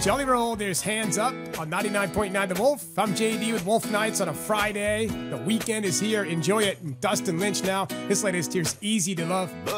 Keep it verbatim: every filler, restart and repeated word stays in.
Jelly Roll, there's Hands Up on ninety-nine point nine The Wolf. I'm J D with Wolf Nights on a Friday. The weekend is here. Enjoy it. Dustin Lynch now. His latest, here's Easy to Love.